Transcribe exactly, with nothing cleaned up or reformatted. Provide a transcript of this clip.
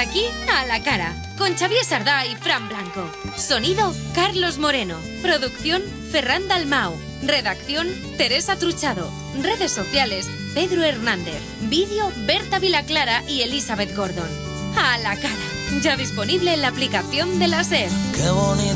Hasta aquí, A la Cara, con Xavier Sardá y Fran Blanco. Sonido, Carlos Moreno. Producción, Ferran Dalmau. Redacción, Teresa Truchado. Redes sociales, Pedro Hernández. Vídeo, Berta Vilaclara y Elizabeth Gordon. A la Cara, ya disponible en la aplicación de la SER. Qué bonito.